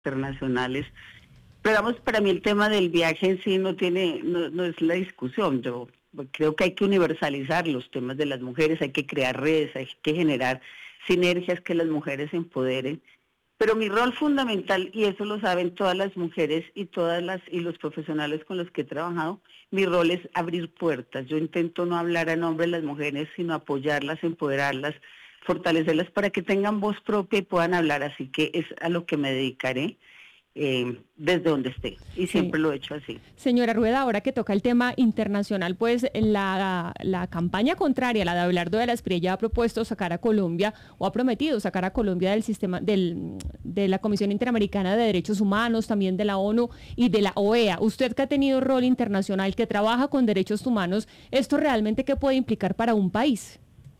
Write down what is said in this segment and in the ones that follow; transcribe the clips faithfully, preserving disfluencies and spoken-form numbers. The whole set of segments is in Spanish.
internacionales. Pero vamos, para mí el tema del viaje en sí no tiene, no, no es la discusión. Yo creo que hay que universalizar los temas de las mujeres, hay que crear redes, hay que generar sinergias que las mujeres se empoderen. Pero mi rol fundamental, y eso lo saben todas las mujeres y todas las y los profesionales con los que he trabajado, mi rol es abrir puertas. Yo intento no hablar a nombre de las mujeres, sino apoyarlas, empoderarlas, fortalecerlas para que tengan voz propia y puedan hablar. Así que es a lo que me dedicaré. Eh, desde donde esté, y siempre sí. Lo he hecho así. Señora Rueda, ahora que toca el tema internacional, pues la, la campaña contraria, la de Abelardo de la Espriella, ha propuesto sacar a Colombia, o ha prometido sacar a Colombia del sistema del, de la Comisión Interamericana de Derechos Humanos, también de la ONU y de la O E A. Usted que ha tenido rol internacional, que trabaja con derechos humanos, ¿esto realmente qué puede implicar para un país?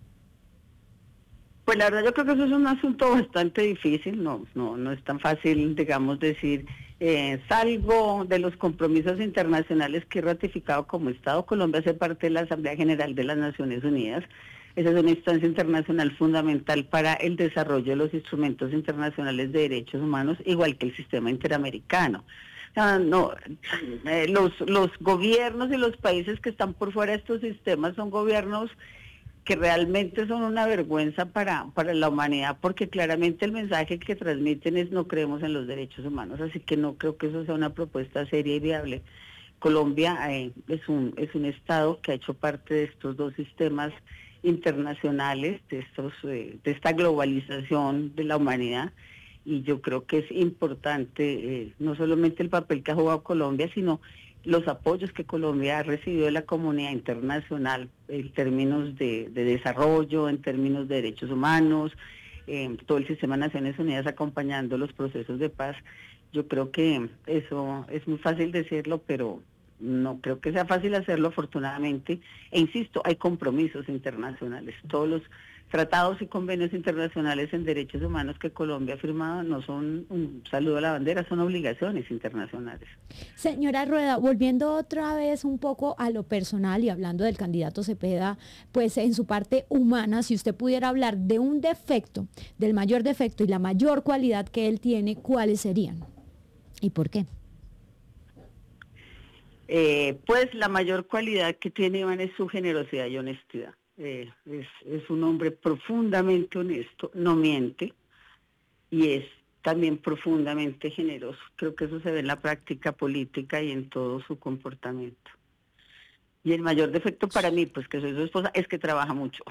Pues la verdad yo creo que eso es un asunto bastante difícil, no no no es tan fácil, digamos, decir, eh, salgo de los compromisos internacionales que he ratificado como Estado. Colombia hace parte de la Asamblea General de las Naciones Unidas. Esa es una instancia internacional fundamental para el desarrollo de los instrumentos internacionales de derechos humanos, igual que el sistema interamericano. Ah, no, eh, los, los gobiernos y los países que están por fuera de estos sistemas son gobiernos que realmente son una vergüenza para, para la humanidad, porque claramente el mensaje que transmiten es no creemos en los derechos humanos, así que no creo que eso sea una propuesta seria y viable. Colombia eh, es un es un estado que ha hecho parte de estos dos sistemas internacionales, de estos eh, de esta globalización de la humanidad, y yo creo que es importante eh, no solamente el papel que ha jugado Colombia, sino los apoyos que Colombia ha recibido de la comunidad internacional en términos de, de desarrollo, en términos de derechos humanos, eh, todo el sistema de Naciones Unidas acompañando los procesos de paz. Yo creo que eso es muy fácil decirlo, pero no creo que sea fácil hacerlo, afortunadamente. E insisto, hay compromisos internacionales. Todos los tratados y convenios internacionales en derechos humanos que Colombia ha firmado no son un saludo a la bandera, son obligaciones internacionales. Señora Rueda, volviendo otra vez un poco a lo personal y hablando del candidato Cepeda, pues en su parte humana, si usted pudiera hablar de un defecto, del mayor defecto y la mayor cualidad que él tiene, ¿cuáles serían? ¿Y por qué? Eh, pues la mayor cualidad que tiene Iván es su generosidad y honestidad. Eh, es, es un hombre profundamente honesto, no miente, y es también profundamente generoso. Creo que eso se ve en la práctica política y en todo su comportamiento. Y el mayor defecto para mí, pues que soy su esposa, es que trabaja mucho.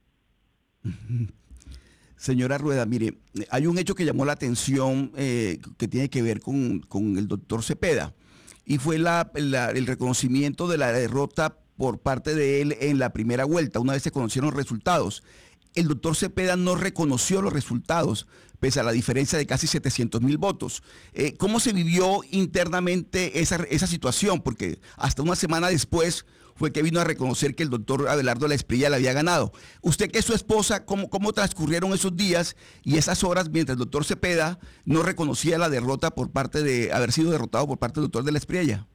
Señora Rueda, mire, hay un hecho que llamó la atención eh, que tiene que ver con, con el doctor Cepeda, y fue la, la, el reconocimiento de la derrota por parte de él en la primera vuelta, una vez se conocieron los resultados. El doctor Cepeda no reconoció los resultados, pese a la diferencia de casi setecientos mil votos. Eh, ¿Cómo se vivió internamente esa, esa situación? Porque hasta una semana después fue que vino a reconocer que el doctor Abelardo de la Espriella le había ganado. Usted, que es su esposa, ¿cómo, cómo transcurrieron esos días y esas horas mientras el doctor Cepeda no reconocía la derrota por parte de, haber sido derrotado por parte del doctor de la Espriella?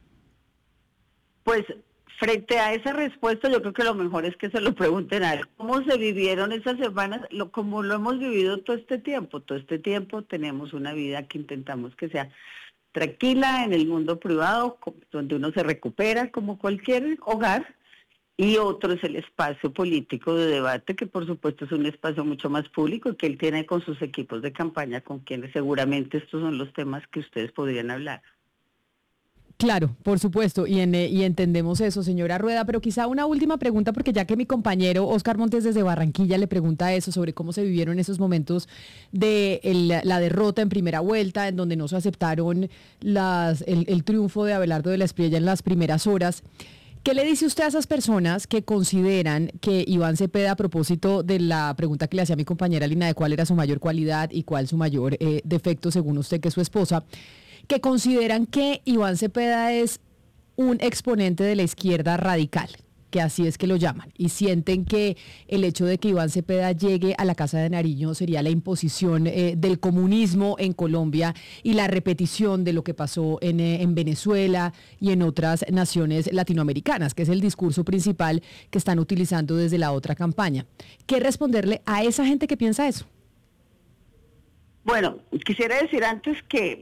Pues frente a esa respuesta, yo creo que lo mejor es que se lo pregunten a él. ¿Cómo se vivieron esas semanas? Lo, como lo hemos vivido todo este tiempo. Todo este tiempo tenemos una vida que intentamos que sea tranquila en el mundo privado, donde uno se recupera como cualquier hogar, y otro es el espacio político de debate, que por supuesto es un espacio mucho más público que él tiene con sus equipos de campaña, con quienes seguramente estos son los temas que ustedes podrían hablar. Claro, por supuesto, y, en, y entendemos eso, señora Rueda, pero quizá una última pregunta, porque ya que mi compañero Oscar Montes desde Barranquilla le pregunta eso, sobre cómo se vivieron esos momentos de el, la derrota en primera vuelta, en donde no se aceptaron las, el, el triunfo de Abelardo de la Espriella en las primeras horas. ¿Qué le dice usted a esas personas que consideran que Iván Cepeda, a propósito de la pregunta que le hacía a mi compañera Lina de cuál era su mayor cualidad y cuál su mayor eh, defecto, según usted, que es su esposa, que consideran que Iván Cepeda es un exponente de la izquierda radical, que así es que lo llaman, y sienten que el hecho de que Iván Cepeda llegue a la Casa de Nariño sería la imposición eh, del comunismo en Colombia y la repetición de lo que pasó en, eh, en Venezuela y en otras naciones latinoamericanas, que es el discurso principal que están utilizando desde la otra campaña? ¿Qué responderle a esa gente que piensa eso? Bueno, quisiera decir antes que